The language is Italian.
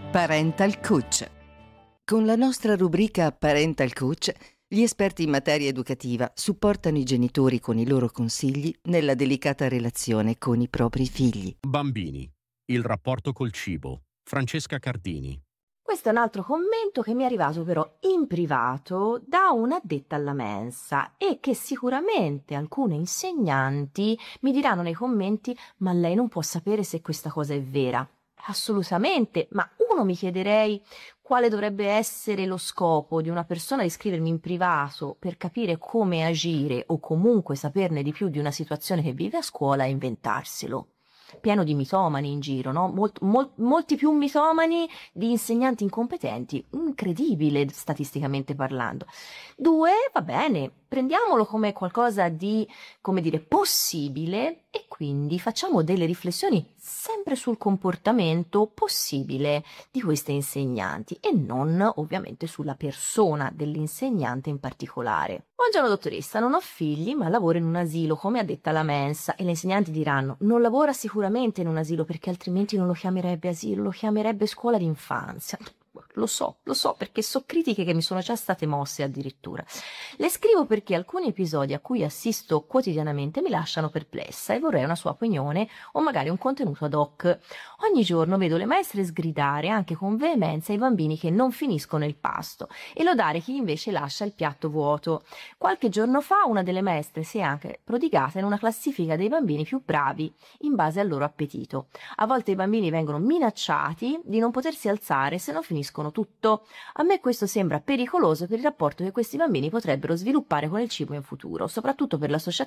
Parental Coach. Con la nostra rubrica Parental Coach, gli esperti in materia educativa supportano i genitori con i loro consigli nella delicata relazione con i propri figli. Bambini. Il rapporto col cibo. Francesca Cardini. Questo è un altro commento che mi è arrivato però in privato da un'addetta alla mensa e che sicuramente alcune insegnanti mi diranno nei commenti: ma lei non può sapere se questa cosa è vera. Assolutamente, ma mi chiederei quale dovrebbe essere lo scopo di una persona di scrivermi in privato per capire come agire o comunque saperne di più di una situazione che vive a scuola e inventarselo. Pieno di mitomani in giro, no? Molti più mitomani di insegnanti incompetenti, incredibile statisticamente parlando. 2, va bene, prendiamolo come qualcosa di, come dire, possibile e quindi facciamo delle riflessioni sempre sul comportamento possibile di queste insegnanti e non ovviamente sulla persona dell'insegnante in particolare. Buongiorno dottoressa, non ho figli ma lavoro in un asilo come addetta alla mensa, e le insegnanti diranno: non lavora sicuramente in un asilo perché altrimenti non lo chiamerebbe asilo, lo chiamerebbe scuola d'infanzia. Lo so, perché so critiche che mi sono già state mosse addirittura. Le scrivo perché alcuni episodi a cui assisto quotidianamente mi lasciano perplessa e vorrei una sua opinione o magari un contenuto ad hoc. Ogni giorno vedo le maestre sgridare anche con veemenza i bambini che non finiscono il pasto e lodare chi invece lascia il piatto vuoto. Qualche giorno fa una delle maestre si è anche prodigata in una classifica dei bambini più bravi in base al loro appetito. A volte i bambini vengono minacciati di non potersi alzare se non finiscono tutto. A me questo sembra pericoloso per il rapporto che questi bambini potrebbero sviluppare con il cibo in futuro, soprattutto per l'associazione